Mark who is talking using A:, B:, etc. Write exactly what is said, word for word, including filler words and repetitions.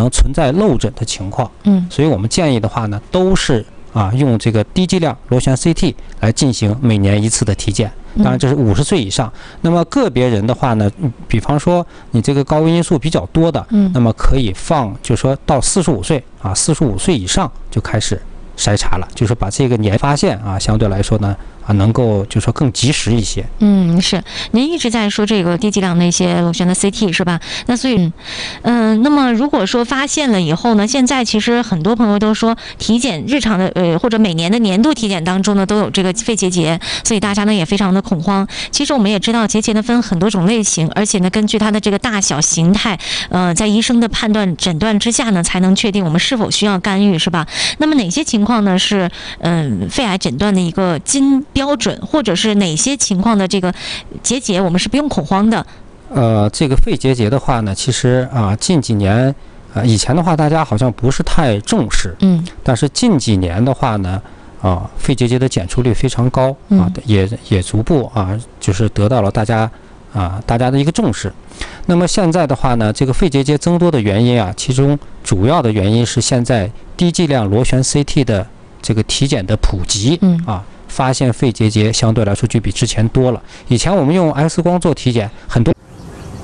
A: 能存在漏诊的情况。
B: 嗯，
A: 所以我们建议的话呢，都是啊用这个低剂量螺旋 C T 来进行每年一次的体检。当然这是五十岁以上。那么个别人的话呢，比方说你这个高危因素比较多的，那么可以放，就是说到四十五岁啊，四十五岁以上就开始筛查了，就是把这个年发现啊，相对来说呢啊，能够就是说更及时一些。
B: 嗯，是，您一直在说这个低剂量的一些螺旋的 C T 是吧？那所以，嗯、呃，那么如果说发现了以后呢，现在其实很多朋友都说体检日常的呃或者每年的年度体检当中呢都有这个肺结节，所以大家呢也非常的恐慌。其实我们也知道结节呢分很多种类型，而且呢根据它的这个大小形态，呃，在医生的判断诊断之下呢，才能确定我们是否需要干预，是吧？那么哪些情况呢是嗯、呃、肺癌诊断的一个金标准，或者是哪些情况的这个结节我们是不用恐慌的？
A: 呃，这个肺结节的话呢，其实啊近几年啊以前的话大家好像不是太重视，
B: 嗯，
A: 但是近几年的话呢，啊肺结节的检出率非常高啊，也也逐步啊就是得到了大家啊大家的一个重视。那么现在的话呢，这个肺结节增多的原因啊，其中主要的原因是现在低剂量螺旋 C T 的这个体检的普及，
B: 嗯
A: 啊。发现肺结节相对来说就比之前多了。以前我们用 X 光做体检，很多